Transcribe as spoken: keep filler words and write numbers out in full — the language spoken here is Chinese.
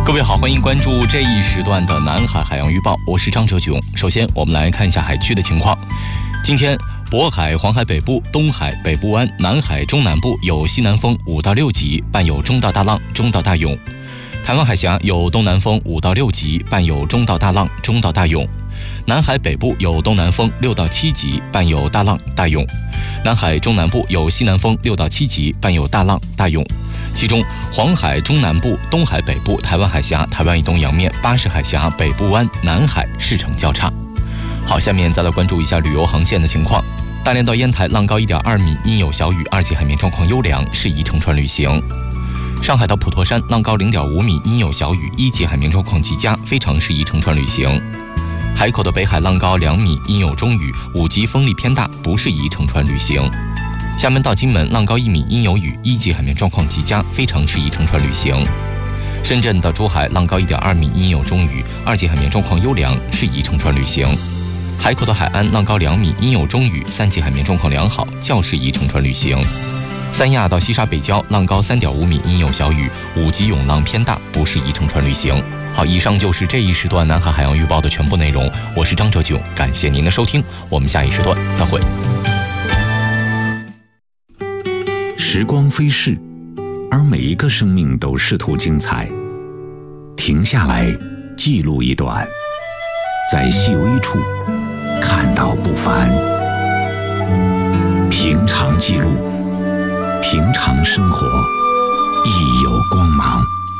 各位好，欢迎关注这一时段的南海海洋预报，我是张哲炯。首先我们来看一下海区的情况。今天渤海、黄海北部、东海、北部湾、南海中南部有西南风五到六级，伴有中到大浪、中到大涌。台湾海峡有东南风五到六级，伴有中到大浪、中到大涌。南海北部有东南风六到七级，伴有大浪、大涌。南海中南部有西南风六到七级，伴有大浪、大涌。其中，黄海中南部、东海北部、台湾海峡、台湾以东洋面、巴士海峡、北部湾、南海势成较差。好，下面再来关注一下旅游航线的情况。大连到烟台浪高一点二米，阴有小雨，二级海面状况优良，适宜乘船旅行。上海到普陀山浪高零点五米，阴有小雨，一级海面状况极佳，非常适宜乘船旅行。海口的北海浪高两米，阴有中雨，五级风力偏大，不适宜乘船旅行。厦门到金门浪高一米，阴有雨，一级海面状况极佳，非常适宜乘船旅行。深圳到珠海浪高一点二米，阴有中雨，二级海面状况优良，适宜乘船旅行。海口的海安浪高两米，阴有中雨，三级海面状况良好，较适宜乘船旅行。三亚到西沙北礁浪高三点五米，阴有小雨，五级涌浪偏大，不适宜乘船旅行。好，以上就是这一时段南海海洋预报的全部内容。我是张哲炯，感谢您的收听，我们下一时段再会。 时光飞逝，而每一个生命都试图精彩。停下来，记录一段，在细微处看到不凡。平常记录，平常生活亦有光芒。